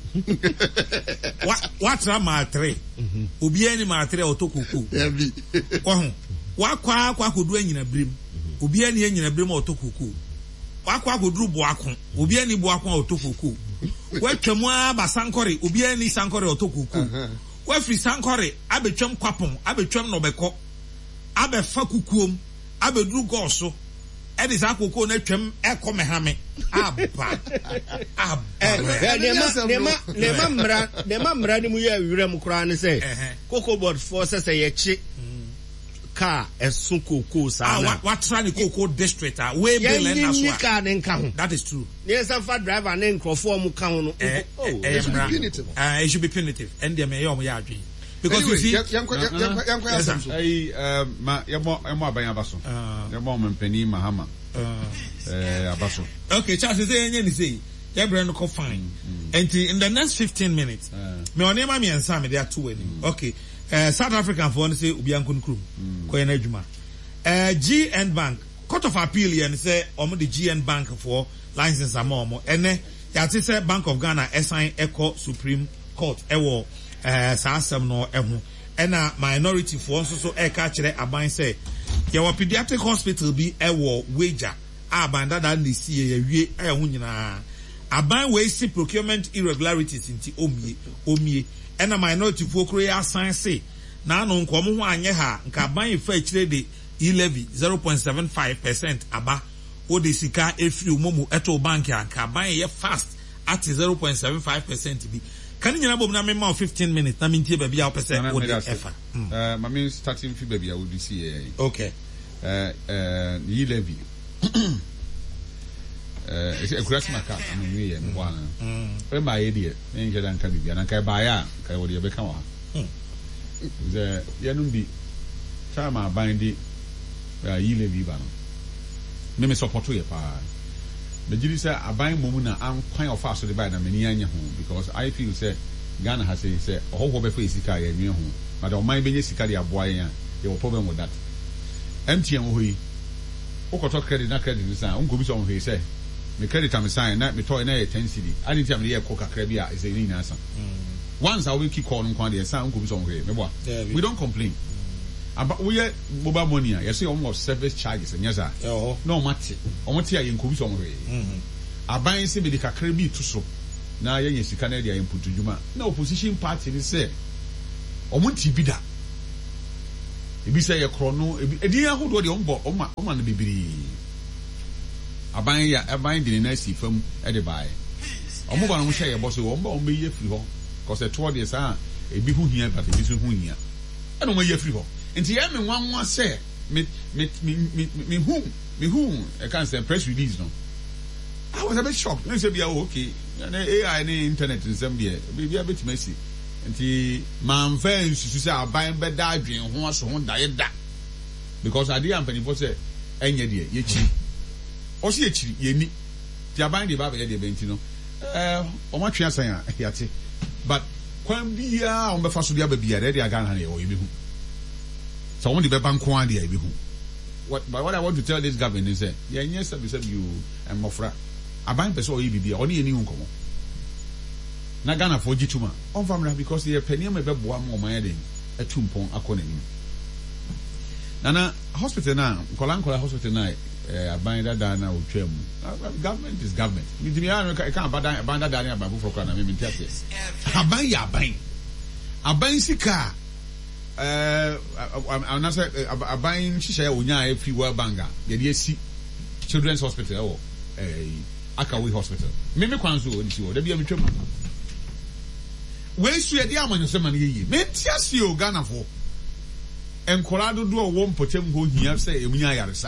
wa watra ma tre obi ani ma tre otokoko ebi wo ho wa kwa kwa kodu anyina brem obi ani anyina brem otokoko wa kwa koduru boako obi ani boako otokoko wa twemu aba sankore obi ani sankore otokoko wa fri sankore abetwem kwapon abetwem no beko abe fa kukuom abe duru goso e dis akoko na twem e come hame aba aba nema nema nema mra nema mra ni mu ya wirem kura ne say cocoa board for say say ye chi car esun cocoa sa na what try the cocoa district ah we be let na so car ne nka ho that is true yes some fa driver ne nkrofo mu ka ho no oh it should be punitive ah it should be punitive and dem e ya adwen. Because anyway, you see, yanko yanko yanko yasamso. Eh, ma yamo yamo aban abaso. Yamo mpeni mahama. Eh, abaso. Okay, Charles say enye ni say. Ya brand ko fine. And in the next fifteen minutes, me one ma me answer me there two any. Okay. Eh, South African for say obi ankun krum. Ko yana adwuma. Eh, G N Bank Court of Appeal here say omo the G N Bank for license amomo. Ene ya say Bank of Ghana assign Eco Supreme Court ewo eh saasem no ehu ena minority for nso so e ka kire aban say ye wo pediatric hospital bi e wo wager abanda da na si ye wie e hu nyina aban we see procurement irregularities inti omie omie ena minority for kro ya assign say na anu nko mo ho anye ha nka aban fa kire de e-levy zero point seven five percent aba o de sika efri omomu eto bank ya nka aban ye fast at zero point seven five percent bi. Can you know me more fifteen minutes? I mean, baby, I'll percent what the effort. Uh, my mean starting fee baby, I would see. Okay. Uh, uh, ye levy. Uh, it's a grass maca. I mean, we and one. When my idiot, angel and Caribbean, and Cabaya, Cawodia become. The Yanumbi, Chama bindi, ye levy ban. Mimi support to your pa. The jury said, I buy Mumuna, I'm quite of fast to the buy them in home because I feel say Ghana has a say, a whole before Sika in your home. But on my baby Sikaria boy, there was problem with that. Empty and we, Oko credit, not credit, this time, Uncle Bison, he said, the credit I'm signing, not me toy in a ten city. I didn't tell me the Coca Crabia is a lean answer. Once I will keep calling Quandy and San Uncle Bison, we don't complain. aba we mobile money a yes almost service charges and yes ah no mate omote a yenkobi so omwe mhm aban se be de kakra bi to so na ye sika na dia input djuma na opposition party ni say omonti bi da ebi say ye krono ebi edin ahodo de ombo oma oma na bibiri aban ya aban de na si fam e de bae omo ba no hye ye boso ombo ombe ye firi ho cause e to de sa ebi hu hia but ebi so hu hia e no mo ye firi ho nti ye me nwanwa say me me me me hu me hu e kan say press release no I was a bit shocked. I said, "Yeah, okay. A I and internet in some day, be a bit messy." And the man friends to say, "I buy bed dream who so who died that." Because I didn't penny for say, "Any day, ye cheap." Or she cheap, ye need. The buying the baby, the bentino. Uh, or much chance I am. But when be on the first of the baby, ready again, honey, or you be who. So only the bank one day, be who. What, but what I want to tell this government is that, yeah, yes, I said you and Mofra. Aban pese o yibi bia oni eni nkomo na Ghana for gituma on family because the penny me beboa mo man den atumpon akọ nanim nana hospital na kolan kolan hospital na eh aban dada na otwam government is government mi dimi an ka aban aban dada na aban for kra na me ntiase aban ya aban aban sika eh anasa aban hihya ya onya e free world banga ye de esi children's hospital eh Akawi hospital. Mimi kwanzo onisi wo. Da bia metwam. We su ye dia amanyo se man ye. Me tiase o Ghana fo. Enkola dodo o wo mpotem ho hia se emunya yaresa.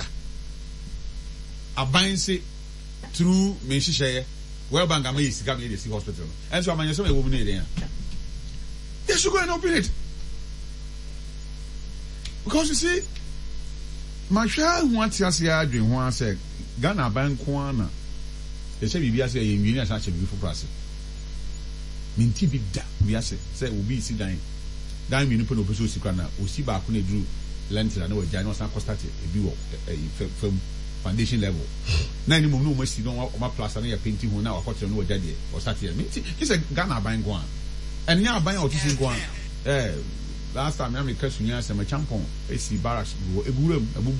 Aban se through me hihye well banga me sika me dey see hospital. Enso amanyo se me wo mu ne den. They should go and open it. Because you see my child want tiase adwen ho ase Ghana aban ko ana they say bibia say you need such a beautiful process. Minti bi da bibia say say obi si dan dan mi no pano peso si kana osi ba ko na dru lentil na we jai no san ko start e bi wo from foundation level na ni mo no mo si no o ma plaster na ya painting ho na wa ko tere no we jai o start here minti ki say Ghana ban go an and nya ban o tusin go an eh last time me ka sunya say ma champon e si barracks go eguram abubu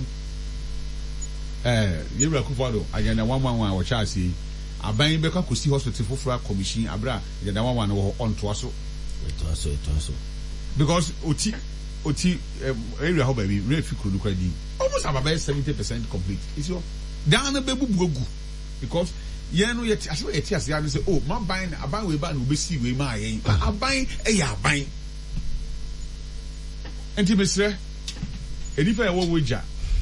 eh yewura kufado agenda one one one wo chaase aban be ka kosi hospital fofura commission abra agenda one one wo on to aso to aso to aso because oti oti area ho baby refi kuru kwadi almost about seventy percent complete is your down be bubugu because ye no ye aso ye tiase ya no say oh man ban aban we ba no be si we ma yen aban e ya aban enti mesre enipa e wo woja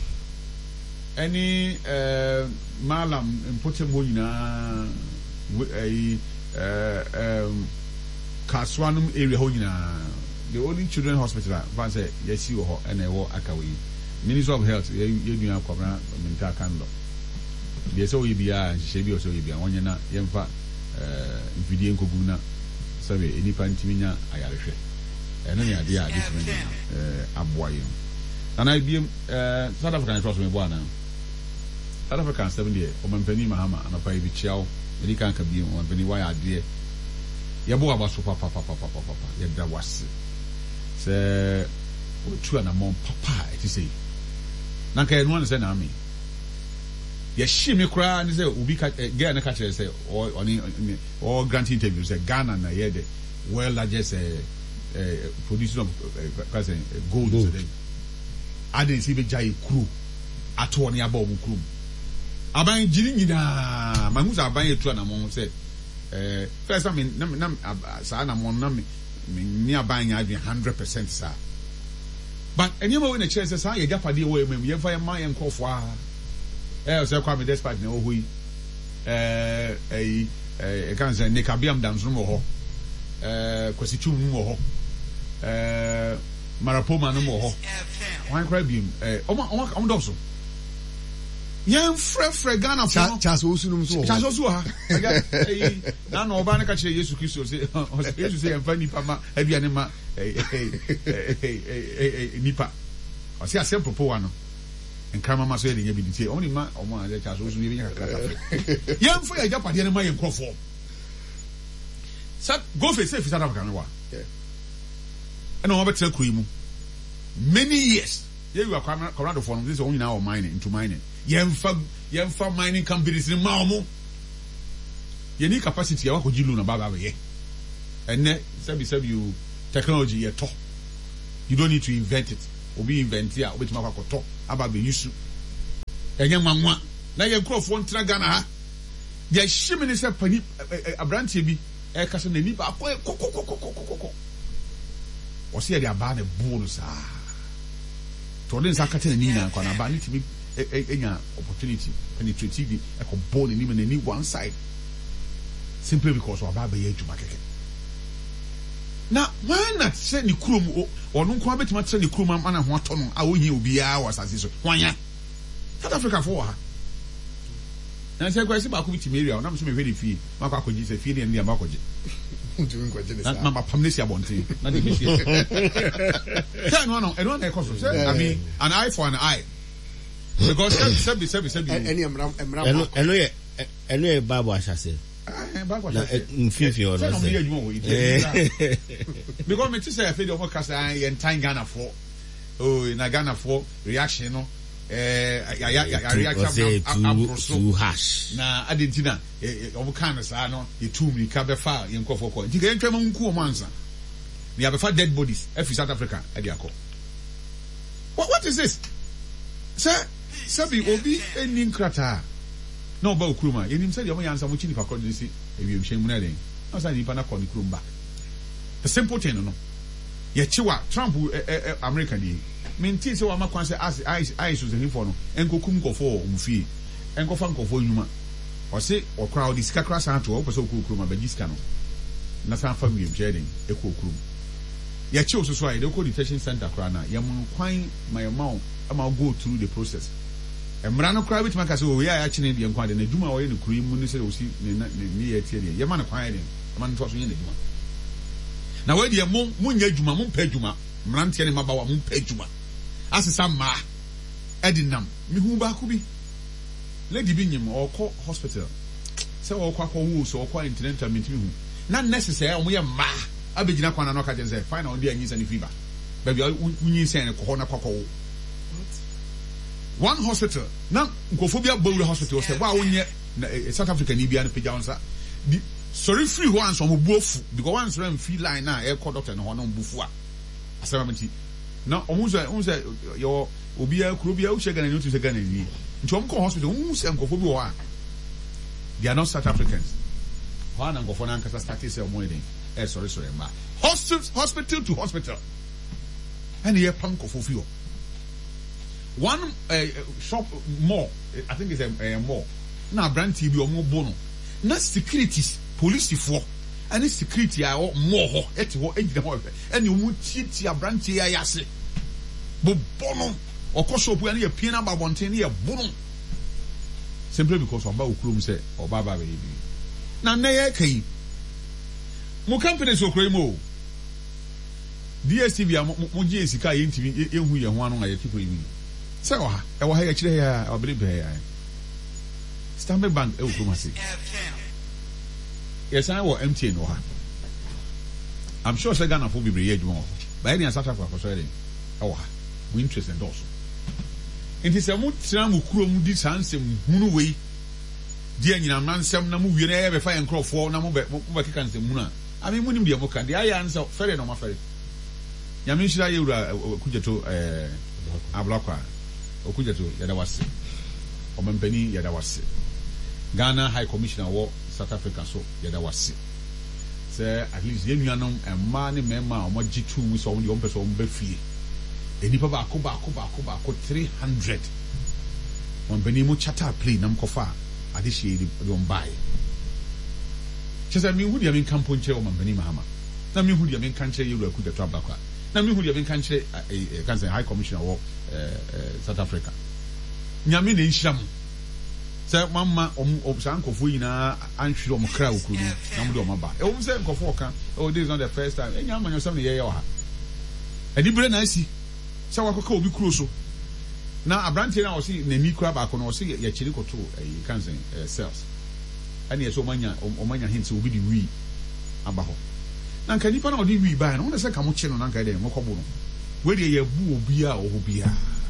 any uh, malam important mo nyina eh um Kaswanum area ho nyina the only children hospital van say yes you ho and e wo Akawi Ministry of Health ye nua kwabra minta kando de so yibia hye bi o so yibia wonye na yemfa eh mfidie nkogu na sabe enipa ntiminya ayarehwe eno ne ade a different eh aboaye na biem eh South African trust me boa na South African seven day o mampani mahama anapa bi chiao medical ka biem o mampani wa ade ye bo abaso papa papa papa papa ye da wase se o tu na mon papa eti sei na ka enu se na me ye shi me kra ni se obi ka ge na ka chere se o oni o grant interview se Ghana na ye the world largest uh, producer of uh, uh, gold so then I didn't see the jai crew at one year bomb crew aban jiri nyina mahuza aban etu na mo say eh first time nam nam sa na mo nam ni aban nya one hundred percent sa but anyama we na chere say sa ye japade wo emem ye fa ye man ye nkofo a eh o say kwa me despite na ohui eh eh eh kan say nekabiam dance no ho eh kwasitu mu ho eh marapoma no mo ho wan kra biem eh o ma o ma so yan frɛ frɛ Ghana for Charles Osunum so Charles Osu ha eh na no oba na ka kyerɛ Yesu Kristo se Yesu se yɛmfa nipa ma aduane ma nipa o se asem propo wa no nkrama ma so yɛ de nya bi tie o ni ma o ma de Charles Osu bi nya kakra yɛmfa yɛ japade ne ma yɛ nkrɔfo sa go face say fi South Africa no wa ɛna wɔn bɛtena kuro yi mu many years. Here you are Colorado for this only now mining into mining. Yemfa yemfa mining companies in Maumo. You need capacity ya wakoji luna baba ye. And ne sabi sabi you technology ye to. You don't need to invent it. Obi invent here, obi tuma kwa to. Aba be yusu. Enye mamwa. Na ye nkro fo ntra Ghana ha. Ye shimini se pani abrantie bi e kasa na ni ba ko kokokokokokoko. O se ya ba na bull sa. To den sa kata ni na kwa na ba ni timi enya opportunity penetrative e ko ball ni na ni one side. Simply because of Baba Yeju Makeke. Now, why not send the crew or no quite much send the crew man and what on our you be ours as this? Why, South Africa for her. And I said, I said, I could be Maria, and I'm so very fee. Maka could use a feeling in the Amakoji. Mama Pamnesia Bonti. Turn one and one echo. I mean, an eye for an eye. Because seventy, seventy, seventy. Any Amram, Amram, and anyway, Babu, I shall say. In fifty or because me say I feel the podcast and time Ghana for oh in Ghana for reaction no eh reaction to hash na Argentina obo kan sa no e two mi ka be fa yen kofo ko nti ke ntwa manku o mansa ni abefa dead bodies every South Africa e dey akọ what what is this sir sabi obi eni nkrata no ba okuruma yenim said your answer mo chini pa kọ disi ewiem hyen mu na den no say nipa na kọ ni kurum back the simple thing no ye chiwa Trump America di menti se wa makwan se as ice ice so zeni for no enkokum kofo omfie enkofa nkofo nyuma o se o crowd is kakra san to o pese okuruma ba diska no na san fa wiem hyen den ekọ okurum ye chi osusu ai de ko detention center kra na ye mun kwan my mouth ama go through the process. Emra no kra bit maka se o ya ya chine de nkwa de na dwuma wo ye ne kuru mu ne se o si ne ne ye tie de ye ma ne kwan de ma ne to so ye ne dwuma na we de mo mo nya dwuma mo mpa dwuma mrante ne mabawa mo mpa dwuma asesa ma edinam mi hu ba ku bi lady bi nyim o ko hospital se o kwa kwa wu so o kwa internet mi hu na necessary o mo ye ma abegina kwana no ka je say fine on dey anyi sa ne fever baby unyi sen ko ho na kwa kwa wo one hospital na nkofobia bawure hospital say wa wonye South Africa ni bia no pagya onsa di sorry free ho anso mo buofu because one sort free line na e call doctor no ho no bufu a asamamti na omuzo onse yo obia kurobia u shega na nyotu shega na ni nti omko hospital un se nkofobi wo a they are not South Africans ho na nkofo na nkasa start say omo eden eh sorry sorry ma hospital hospital to hospital and ye pam nkofofio one uh, shop mall I think it's a, a mall na brand T V omo bono na securities police for any security a mall ho eti ho ejide ho any omo titi brand T ya yase bo bono okọ shop ya na ye pie na ba bonten na ye bono simply because oba okurum say oba ba be na na ye kai mo company so kro mo D S T V mo G S ka ye ntimi ehu ye ho anu na ye tipo yi say oha e wo ha ye kire ya obere be ya Stanbic Bank e okuma se yes I wo M T N oha I'm sure say Ghana for be bre adwuma but any South Africa for so e oha we interest and also enti se mo tira mo kuro mu di sansem hunu wei di anyina nansem na mo wie na ye be fa en crofo na mo be mo be keka nsem hunu a ami mu nim de mo ka de ayi ansa fere no ma fere nyame nhira ye wura kujeto eh ablakwa okujeto yada wase omampani yada wase Ghana High Commissioner wo South Africa so yada wase say at least ye nuanom emma ne mema omajitu mu so won person wo be fie enipa ba ko ba ko ba ko ba ko three hundred omampani mu charter plane nam kofa ade hye di on buy chese mi hu dia min kampo nche omampani mahama na mi hu dia min kanche ye wura kujeto ablakwa na mi hu dia min kanche kanse High Commissioner wo South Africa nyame ne nhyiram say mamma om san kofo yina anhwere om kra okuru na mo de om ba e om say kofo ka oh this is not the first time enya amanyo sam ne ye ye wa edi bre na asi say wakoka obi kuro so na abrante na o si na mi kura ba ko na o si ya chiri koto e kanse cells ani so manya omanya hint obi di wi aba ho na nka nipa na odi wi ba na wona say ka mo chi no na nka de mo kobo no where ye bu obia or obia.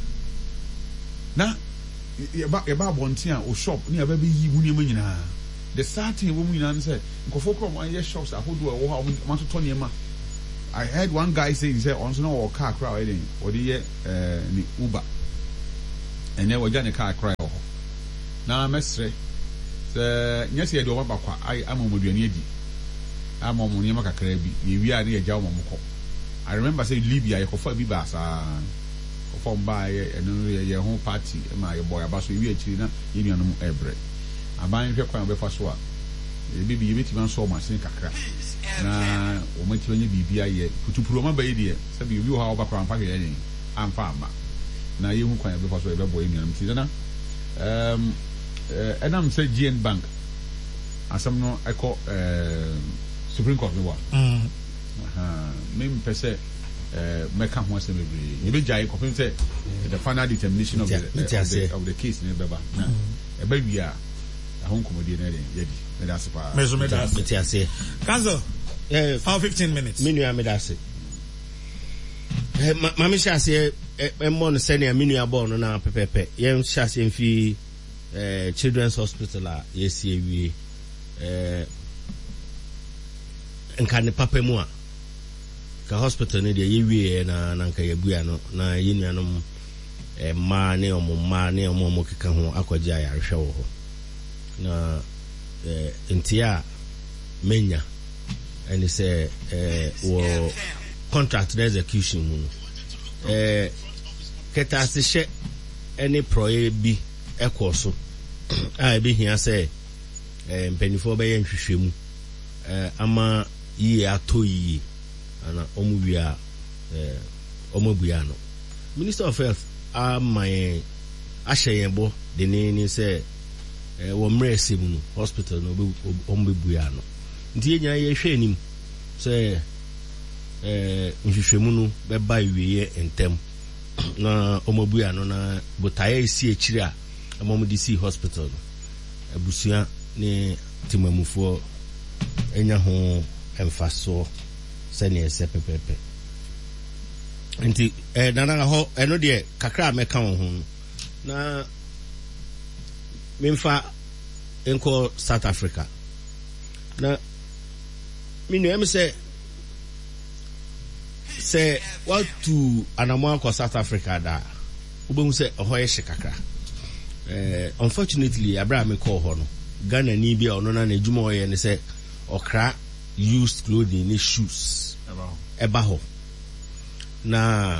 Na yeba yeba bontia or shop near baby munimina. The starting woman answer, Kofoko my yes shops I hold or how want to turn your I heard one guy say he said on no car crowding or the year uh Uber. And then we got a car cry. Now mestre the yes ye do bakwa I am omoduani adi. I'm on Munima Kakrebi, we are near Jamoko. I remember saying Libya, you for Bibas, performed by your home party, my boy, about we are China, Union Ebre. I'm buying your crown before Swat. Maybe you meet so much in Kakra. Now, or make you be yet, to Puloma Baby, so you how about Crown Packet, I'm farmer. Now you won't quite before so boy in Tidana. Um, and I'm saying G N Bank. As some no, I call Supreme Court. Mm. Uh, maybe per se, uh, make come once every. You be jai confirm say the final determination of the, uh, of the of the case. Never, a baby are a home comedy. Yedi, that's part. Measure me that. But I say, Council. Yeah, for fifteen minutes. Minua me that say. Mami shall say, a mon senior minua born na pepepe. Yem shall say fi Children's Hospital. Yes, ye we. Nka ne papa mu a ka hospital ne de yewie na na nka yebua no na yenuanom eh ma ne omo ma ne omo mo keka ho akwaje ayarhwe wo ho na eh ntia menya and say eh wo contract execution mu eh keta se hye any proye bi ekoso a be hia say eh mpanifo be ye nhwehwɛ mu eh ama yi atoyi ana omubia eh omubia no Minister of Health a my ahyeyenbo de ne ni say eh wo mrese mu no hospital no omubia no nti enya ye hwe anim say eh nhwehwemu no be ba wiye entem na omubia no na botaye isi ekire a amom D C hospital no abusua ne timamufo enya ho emfaso sene se pepepe nti eh nana ho eno de kakra meka wo ho na memfa enko South Africa na minu em se se what to anamwa ko South Africa da ubemu se ho ye kakra eh unfortunately Abraham me call ho no Ghana ni bia ono na na ejuma o ye ne se okra used clothing ni shoes eba ho na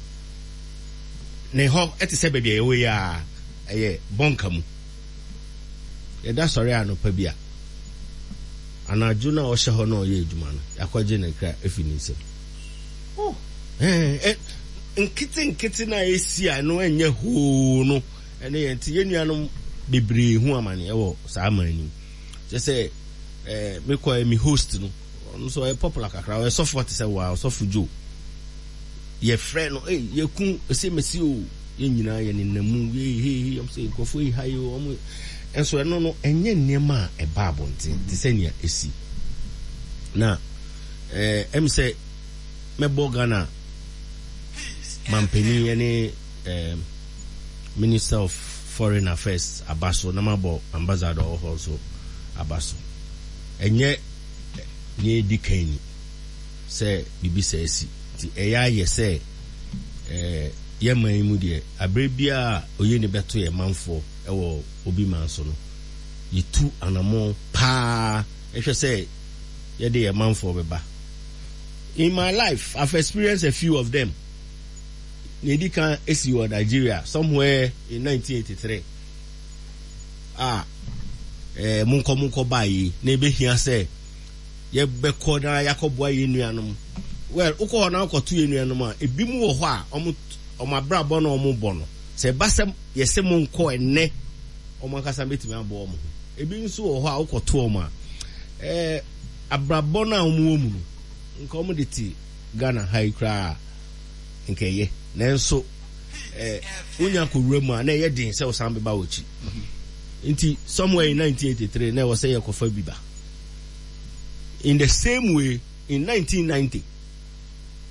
ne ho eti se bebia ye we ya eye bonka mu ye da sori ano pa bia anaju na o hye ho na o ye ejuma no yakwaje ne kra efinisem oh eh eh nkiti nkiti na esi ano enye ho no ene ye nti ye nuanom bebre hu amane e wo sa amani je say eh me ko mi host no so e popular kakra we so forty say wow so fujo ye friend no eh ye kun se mesi o ye nyina ye ne namu ye he am say ko foi hayo am enso no no enye nema e ba abonte te senia esi na eh em say me bogana mampeni ye ne eh Minister of Foreign Affairs Abaso namabo ambassador also Abaso enye ni dikani se bibi se esi ti eya ye se eh ye man mu de abrebia oye ne beto ye manfo ewo obi manso no yitu anamo pa ehwe se ye de ye manfo beba. In my life I've experienced a few of them. Nedika esi wa Nigeria somewhere in nineteen eighty-three. Ah eh munko munko bayi na ebe hia se ye beko na yakobo ayi nuanom well uko na akoto ye nuanom a ebi mu wo ho a omo omo abrabo na omo bo no se basem ye se munko enne omo akasa betimi abo omo ebi nso wo ho a ukoto omo a eh abrabo na omo omu nko omo de ti Ghana high cry nkeye nenso eh unya ko wuramu a na ye din se wo san beba wochi Inti somewhere in nineteen eighty-three, there was a Kofa Biba. In the same way, in nineteen ninety,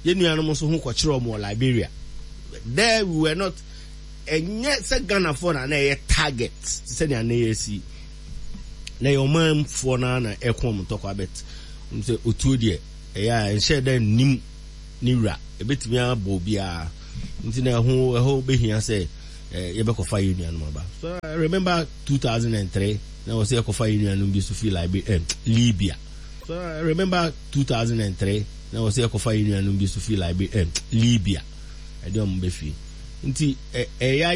ye nuanom so ho kwachiro mo Liberia. There we were not enye se Ghana for na na target se na na yesi na your man for na na ekom talk about say otuo de e ya enhye da nim niwra ebetimi abo bia nti na ho ho behia say ye be kofa union no ba. So I remember two thousand three na was say kofa union no bi so feel like eh, Libya. So I remember two thousand three na was say kofa union no bi so feel like eh, Libya. I don't be feel nti eh, eh